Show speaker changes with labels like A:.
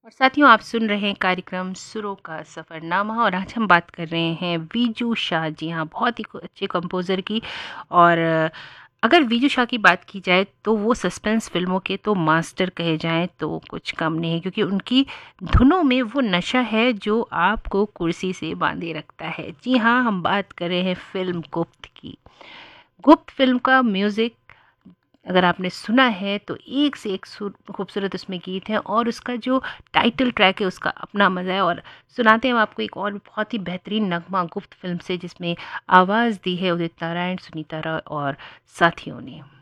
A: और साथियों, आप सुन रहे हैं कार्यक्रम सुरों का सफ़रनामा और आज हम बात कर रहे हैं वीजू शाह। जी हाँ, बहुत ही अच्छे कंपोज़र की। और अगर वीजू शाह की बात की जाए तो वो सस्पेंस फ़िल्मों के तो मास्टर कहे जाएँ तो कुछ कम नहीं है, क्योंकि उनकी धुनों में वो नशा है जो आपको कुर्सी से बांधे रखता है। जी हाँ, हम बात कर रहे हैं फ़िल्म गुप्त की। गुप्त फ़िल्म का म्यूज़िक अगर आपने सुना है तो एक से एक खूबसूरत उसमें गीत हैं, और उसका जो टाइटल ट्रैक है उसका अपना मज़ा है। और सुनाते हैं हम आपको एक और बहुत ही बेहतरीन नगमा गुप्त फ़िल्म से, जिसमें आवाज़ दी है उदित नारायण, सुनीता रॉय और साथियों ने।